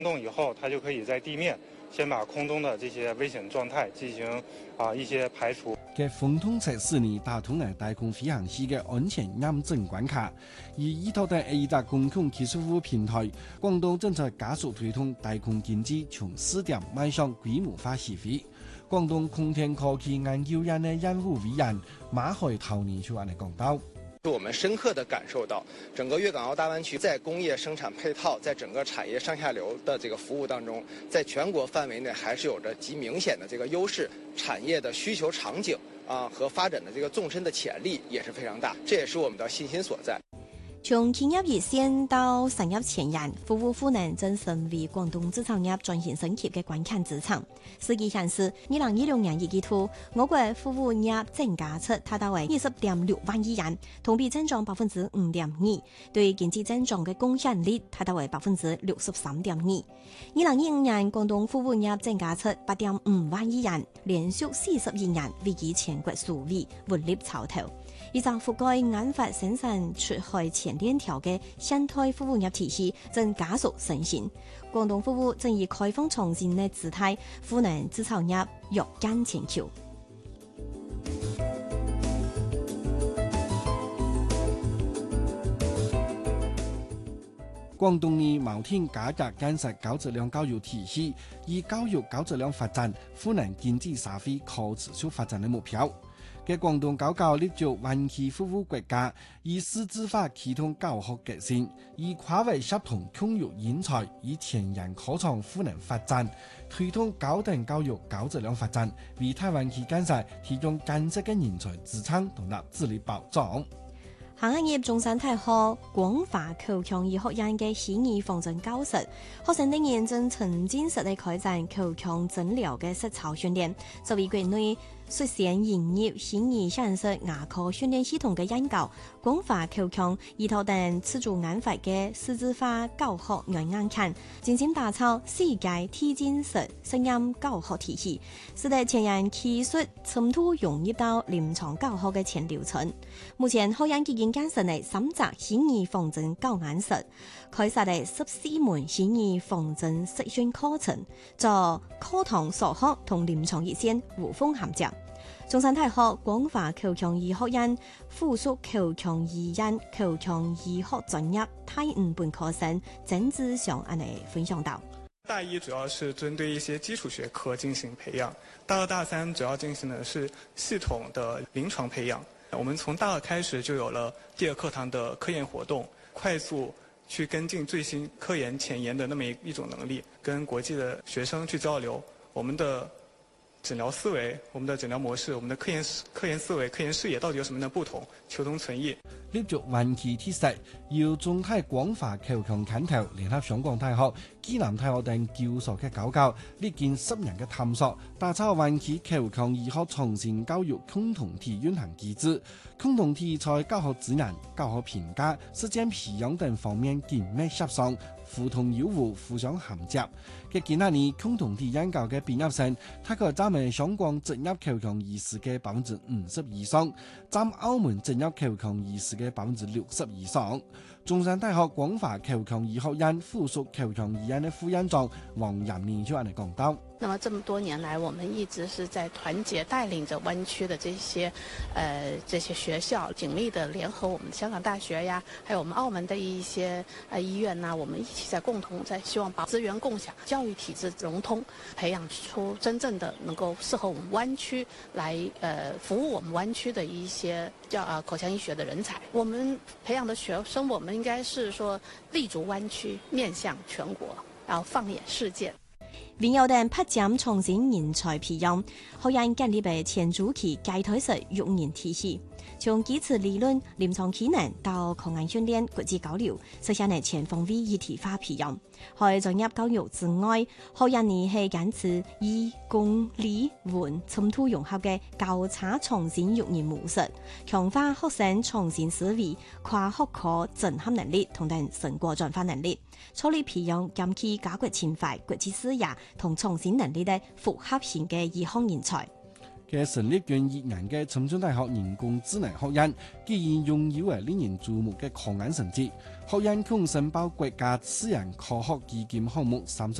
动以後，它就可以在地面先把空中的這些危險狀態進行一些排除。 嘅風筒測試呢，打通了太空飛行器嘅安全驗證關卡。而依託嘅一個公共技術服務平台，廣東正在加速推動太空經濟從試點邁向規模化起飛。廣東空天科技研究院嘅任務委員馬海濤呢就安尼講到。 我們深刻地感受到，整個粵港澳大灣區在工業生產配套，在整個產業上下游的這個服務當中，在全國範圍內還是有着極明顯的這個優勢，產業的需求場景和發展的這個縱深的潛力也是非常大，這也是我們的信心所在。 從企業熱線到產業前沿，服務賦能正成為廣東製造業轉型升級嘅關鍵資產。數據顯示，2016年一季度，我國服務業淨價值達到為20.6萬億元，同比增長5.2%，對經濟增長嘅貢獻率達到為63.2%。2015年，廣東服務業淨價值8.5萬億元，連續42年位居全國數位，穩立潮頭。依照覆蓋研發生產出海前鏈條嘅生態服務業體系正加速成型，廣東服務正以開放創新嘅姿態，賦能製造業躍進全球。 廣東嘅毛天改革建設高質量教育體系，以教育高質量發展，賦能經濟社會可持續發展嘅目標。嘅廣東高教立足灣區服務國家，以師資化啟動教學革新，以跨域協同共育人才，以前沿科創賦能發展，推動高等教育高質量發展，為台灣區建設提供堅實嘅人才資產同埋自力保障。 行業中山大學廣華口腔醫學院嘅虛擬防震教室，學生仍然正沉浸式地開展口腔診療嘅實操訓練，作為國內率先營業虛擬現實牙科訓練系統嘅研究，廣華口腔醫學等自主研發嘅數字化教學軟硬件，精心打造世界體檢式實驗教學體系，使得前沿技術深度融入到臨床教學嘅全流程。目前學院已經建設了3座虛擬防震教研室，開設了14門虛擬防震實訓課程，做課堂授課同臨床熱線無縫銜接。中山大學廣華口腔醫學院附屬口腔醫院口腔醫學專業大5本科生曾志祥安尼分享到： 大一主要是針對一些基礎學科進行培養，大2、大3主要進行的是系統的臨床培養。我們從大2開始就有了第2課堂的科研活動，快速去跟進最新科研前沿的那麼一種能力，跟國際的學生去交流我們的診療思維、我們的診療模式、我們的科研思維、科研視野到底有什麼樣的不同，求同存異。 立足灣區體系，由中泰廣華口腔牽頭，聯合香港大學、暨南大學等教授嘅教教，歷經10年嘅探索，打造灣區口腔醫學創新教育共同體運行機制。共同體在教學資源、教學評價、實踐培養等方面緊密協商，互通有無，互相銜接。嘅今年共同體研究嘅畢業生，大概佔咗香港執業口腔醫師嘅50%以上，佔澳門執業口腔醫師嘅60%以上。中山大學廣華口腔醫學院附屬口腔醫院嘅副院長王仁明就安尼講到。 那麼這麼多年來，我們一直是在團結帶領着灣區的這些學校，緊密的聯合我們香港大學呀，還有我們澳門的一些醫院呐，我們一起在共同在希望把資源共享、教育體制融通，培養出真正的能夠適合我們灣區來服務我們灣區的一些口腔醫學的人才。我們培養的學生，我們應該是說立足灣區，面向全國，然後放眼世界。 並有等發展創新人才培養，學院建立嘅前主期階梯式育人體系，從基礎理論、臨床技能到科研訓練、國際交流，實現了全方位一體化培養。喺專業教育之外，學院呢係堅持以公理文深度融合嘅交叉創新育人模式，強化學生創新思維、跨學科整合能力同等成果轉化能力，助力培養兼具家國情懷、國際視野同創新能力嘅複合型嘅醫學人才。 嘅成立卷熱眼嘅深圳大學人工智能學院，既然擁有令人注目嘅科研成績，學院共申報國家自然科學基金項目30